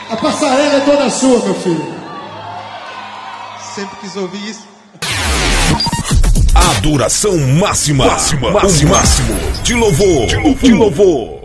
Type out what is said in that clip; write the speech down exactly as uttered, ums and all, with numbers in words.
A passarela é toda sua, meu filho. Sempre quis ouvir isso. A duração máxima, máxima, máxima. O máximo de louvor, de louvor. De louvor.